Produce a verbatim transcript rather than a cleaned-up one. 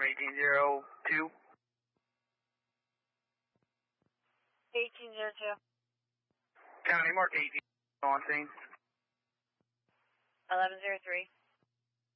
eighteen zero two. eighteen zero two. County mark eighteen on scene. eleven zero three.